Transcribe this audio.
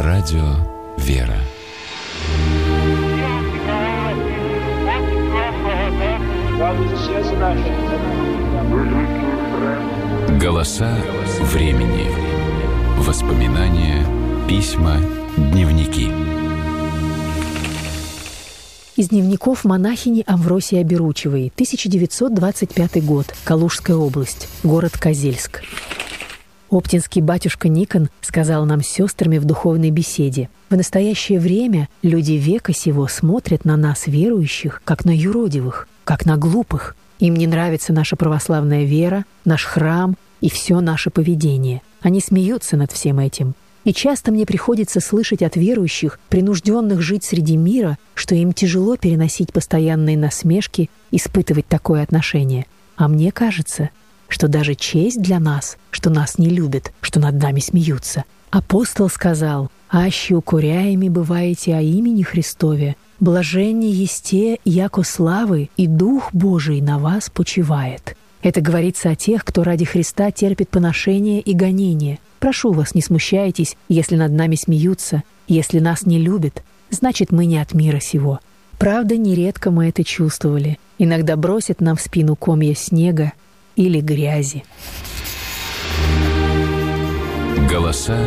Радио «Вера». Голоса времени. Воспоминания, письма, дневники. Из дневников монахини Амвросии Оберучевой, 1925 год, Калужская область, город Козельск. Оптинский батюшка Никон сказал нам с сестрами в духовной беседе: в настоящее время люди века сего смотрят на нас, верующих, как на юродивых, как на глупых. Им не нравится наша православная вера, наш храм и все наше поведение. Они смеются над всем этим. И часто мне приходится слышать от верующих, принужденных жить среди мира, что им тяжело переносить постоянные насмешки, испытывать такое отношение. А мне кажется, что даже честь для нас, что нас не любят, что над нами смеются. Апостол сказал: «Аще укоряеми бываете о имени Христове, блаженне есте, яко славы, и Дух Божий на вас почивает». Это говорится о тех, кто ради Христа терпит поношения и гонения. Прошу вас, не смущайтесь, если над нами смеются, если нас не любят, значит, мы не от мира сего. Правда, нередко мы это чувствовали. Иногда бросят нам в спину комья снега или грязи. Голоса